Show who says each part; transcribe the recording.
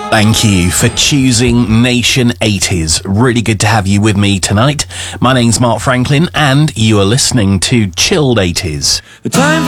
Speaker 1: Thank you for choosing Nation 80s. Really good to have you with me tonight. My name's Mark Franklin and you are listening to Chilled 80s.
Speaker 2: The time